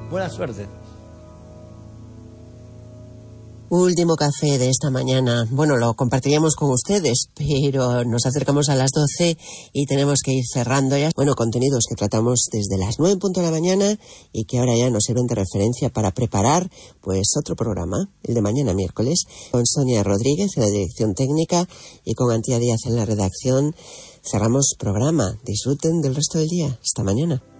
Buena suerte. Último café de esta mañana. Bueno, lo compartiríamos con ustedes, pero nos acercamos a las 12 y tenemos que ir cerrando ya. Bueno, contenidos que tratamos desde las 9 en punto de la mañana y que ahora ya nos sirven de referencia para preparar pues otro programa, el de mañana miércoles, con Sonia Rodríguez en la dirección técnica y con Antía Díaz en la redacción. Cerramos programa. Disfruten del resto del día. Hasta mañana.